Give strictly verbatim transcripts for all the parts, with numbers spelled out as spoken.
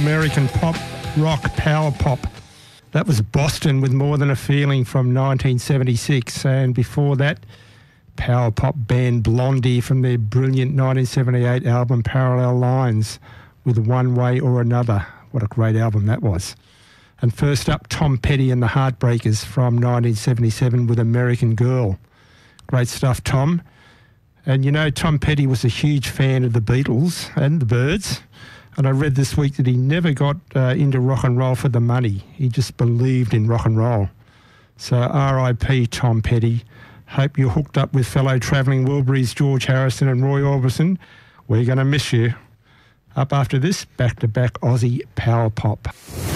American pop, rock, power pop. That was Boston with More Than a Feeling from nineteen seventy-six. And before that, power pop band Blondie from their brilliant nineteen seventy-eight album Parallel Lines with One Way or Another. What a great album that was. And first up, Tom Petty and the Heartbreakers from nineteen seventy-seven with American Girl. Great stuff, Tom. And you know, Tom Petty was a huge fan of the Beatles and the Byrds. And I read this week that he never got uh, into rock and roll for the money. He just believed in rock and roll. So R I P Tom Petty. Hope you're hooked up with fellow travelling Wilburys George Harrison and Roy Orbison. We're going to miss you. Up after this, back-to-back Aussie power pop.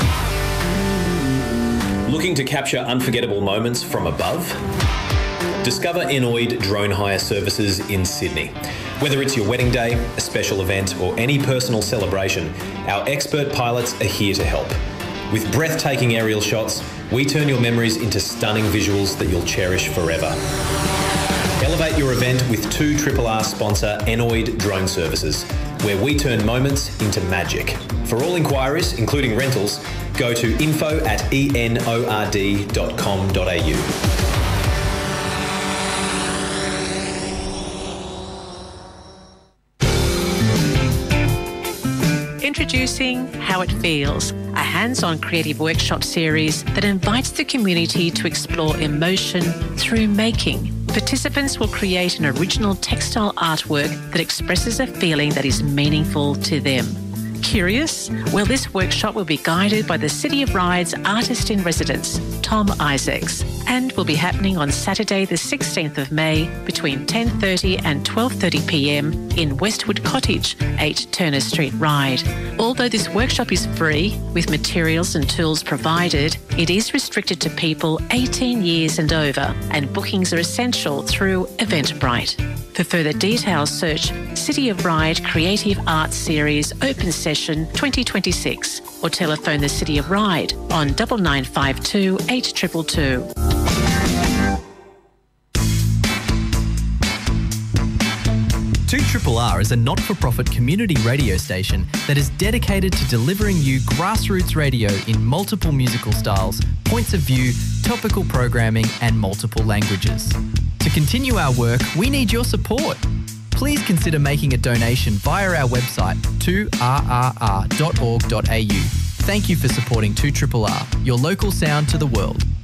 Looking to capture unforgettable moments from above? Discover Enoid Drone Hire Services in Sydney. Whether it's your wedding day, a special event, or any personal celebration, our expert pilots are here to help. With breathtaking aerial shots, we turn your memories into stunning visuals that you'll cherish forever. Elevate your event with two R R R sponsor Enoid Drone Services, where we turn moments into magic. For all inquiries, including rentals, go to info at enord dot com dot a u. Introducing How It Feels, a hands-on creative workshop series that invites the community to explore emotion through making. Participants will create an original textile artwork that expresses a feeling that is meaningful to them. Curious? Well, this workshop will be guided by the City of Ryde's artist-in-residence, Tom Isaacs, and will be happening on Saturday the sixteenth of May between ten thirty and twelve thirty p m in Westwood Cottage, eight Turner Street, Ryde. Although this workshop is free, with materials and tools provided, it is restricted to people eighteen years and over, and bookings are essential through Eventbrite. For further details, search City of Ryde Creative Arts Series Open Session twenty twenty-six or telephone the City of Ryde on nine nine five two, eight two two two. two R R R is a not-for-profit community radio station that is dedicated to delivering you grassroots radio in multiple musical styles, points of view, topical programming and multiple languages. To continue our work, we need your support. Please consider making a donation via our website, two r r r dot org dot a u. Thank you for supporting two R R R, your local sound to the world.